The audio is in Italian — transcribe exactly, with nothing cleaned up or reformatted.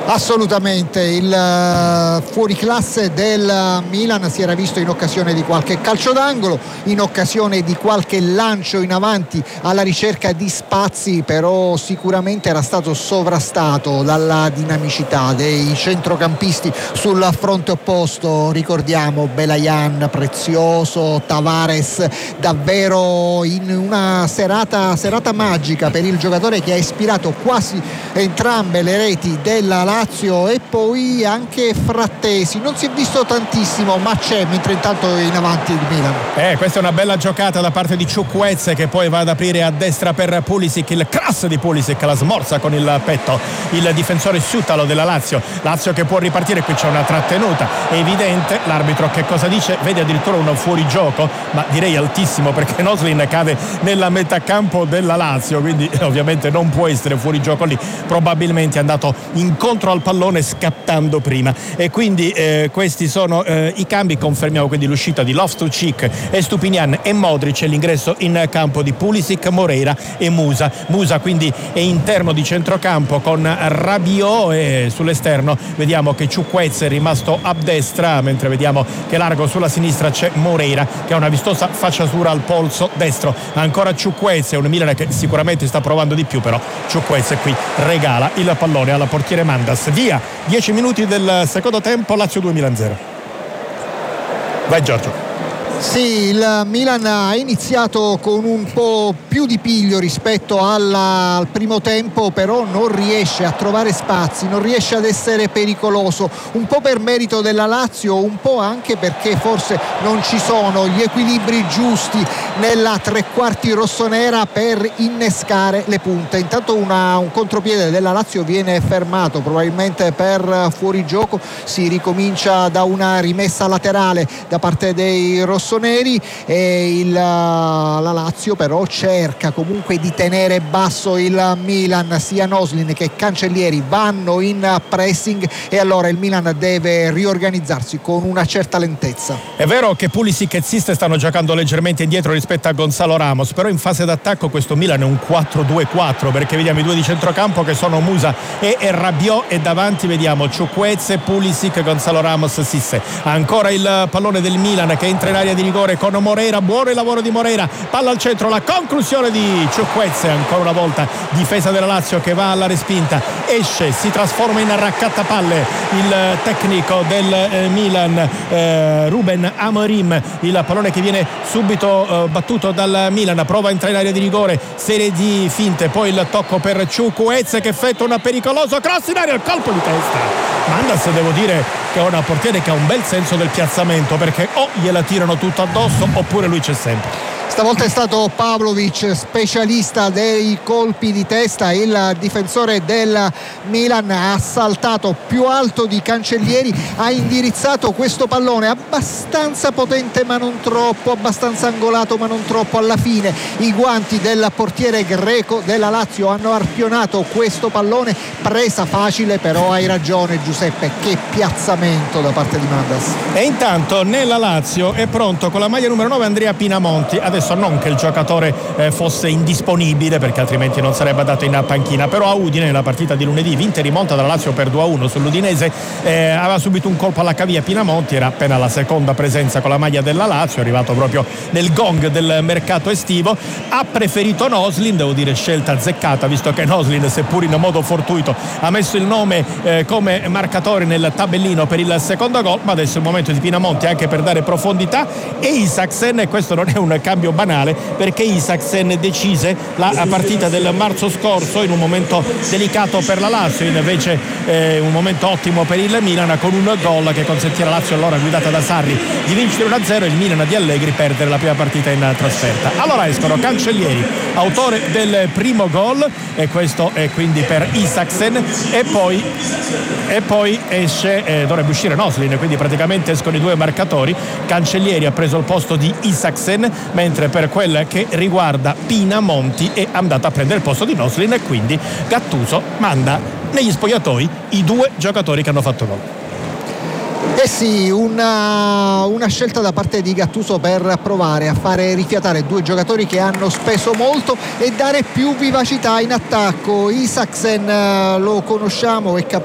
Assolutamente, il uh, fuoriclasse del Milan si era visto in occasione di qualche calcio d'angolo, in occasione di qualche lancio in avanti alla ricerca di spazi, però sicuramente era stato sovrastato dalla dinamicità dei centrocampisti sul fronte opposto. Ricordiamo Belayan, prezioso, Tavares, davvero in una serata, serata magica per il giocatore che ha ispirato quasi entrambe le reti della Lazio, e poi anche Frattesi. Non si è visto tantissimo, ma c'è, mentre intanto in avanti il Milan. Eh, questa è una bella giocata da parte di Chukwueze, che poi va ad aprire a destra per Pulisic, il cross di Pulisic, la smorza con il petto il difensore Sutalo della Lazio. Lazio che può ripartire, qui c'è una trattenuta, è evidente. L'arbitro che cosa dice? Vede addirittura un fuorigioco, ma direi altissimo, perché Noslin cade nella metà campo della Lazio, quindi ovviamente non può essere fuorigioco lì, probabilmente è andato incontro al pallone scattando prima, e quindi eh, questi sono eh, i cambi. Confermiamo quindi l'uscita di Loftus-Cheek e Stupinian e Modric, e l'ingresso in campo di Pulisic, Moreira e Musa. Musa quindi è interno di centrocampo con Rabiot, e sull'esterno vediamo che Chukwueze è rimasto a destra, mentre vediamo che largo sulla sinistra c'è Moreira, che ha una vistosa fasciatura al polso destro. Ancora Chukwueze, un Milan che sicuramente sta provando di più, però Chukwueze qui regala il pallone al portiere Mandas. Via, dieci minuti del secondo tempo, Lazio due Milan zero. Vai Giorgio. Sì, il Milan ha iniziato con un po' più di piglio rispetto alla, al primo tempo, però non riesce a trovare spazi, non riesce ad essere pericoloso, un po' per merito della Lazio, un po' anche perché forse non ci sono gli equilibri giusti nella tre quarti rossonera per innescare le punte. Intanto una, un contropiede della Lazio viene fermato, probabilmente per fuorigioco. Si ricomincia da una rimessa laterale da parte dei rossoneri, e il, la Lazio però cerca comunque di tenere basso il Milan. Sia Noslin che Cancellieri vanno in pressing, e allora il Milan deve riorganizzarsi con una certa lentezza. È vero che Pulisic e Ziste stanno giocando leggermente indietro rispetto a Gonzalo Ramos, però in fase d'attacco questo Milan è un quattro due quattro, perché vediamo i due di centrocampo che sono Musa e Rabiot, e davanti vediamo Chukwueze, Pulisic, Gonzalo Ramos, Ziste. Ancora il pallone del Milan che entra in area di rigore con Moreira, buono il lavoro di Moreira, palla al centro, la conclusione di Chukwueze, ancora una volta difesa della Lazio che va alla respinta, esce, si trasforma in raccattapalle il tecnico del eh, Milan, eh, Ruben Amorim. Il pallone che viene subito eh, battuto dal Milan, prova a entrare in area di rigore, serie di finte, poi il tocco per Chukwueze che effettua un pericoloso cross in area, il colpo di testa. Mandas, devo dire che è una portiere che ha un bel senso del piazzamento, perché o gliela tirano tutto addosso oppure lui c'è sempre. Stavolta è stato Pavlovic specialista dei colpi di testa. Il difensore del Milan ha saltato più alto di Cancellieri, ha indirizzato questo pallone abbastanza potente ma non troppo, abbastanza angolato ma non troppo. Alla fine i guanti del portiere greco della Lazio hanno arpionato questo pallone, presa facile, però hai ragione Giuseppe, che piazzamento da parte di Mandas. E intanto nella Lazio è pronto con la maglia numero nove Andrea Pinamonti. Adesso non che il giocatore eh, fosse indisponibile, perché altrimenti non sarebbe andato in panchina, però a Udine nella partita di lunedì vinta e rimonta dalla Lazio per due a uno sull'Udinese, eh, aveva subito un colpo alla caviglia. Pinamonti era appena la seconda presenza con la maglia della Lazio, è arrivato proprio nel gong del mercato estivo, ha preferito Noslin, devo dire scelta azzeccata, visto che Noslin, seppur in modo fortuito, ha messo il nome eh, come marcatore nel tabellino per il secondo gol, ma adesso è il momento di Pinamonti anche per dare profondità, e Isaksen, e questo non è un cambio banale, perché Isaksen decise la partita del marzo scorso in un momento delicato per la Lazio, invece eh, un momento ottimo per il Milan, con un gol che consentì alla Lazio, allora guidata da Sarri, di vincere uno a zero e il Milan di Allegri perdere la prima partita in trasferta. Allora escono Cancellieri, autore del primo gol, e questo è quindi per Isaksen, e poi, e poi esce, eh, dovrebbe uscire Noslin, quindi praticamente escono i due marcatori. Cancellieri ha preso il posto di Isaksen, mentre per quel che riguarda Pinamonti è andato a prendere il posto di Noslin, e quindi Gattuso manda negli spogliatoi i due giocatori che hanno fatto gol. Eh sì, una, una scelta da parte di Gattuso per provare a fare rifiatare due giocatori che hanno speso molto e dare più vivacità in attacco. Isaksen lo conosciamo, è capace